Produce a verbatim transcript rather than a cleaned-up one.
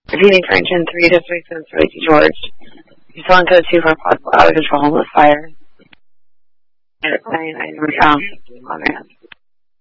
Repeating for engine three to three seven three George. You're still in code two for possible out of control homeless fire. And nine item found on ramp.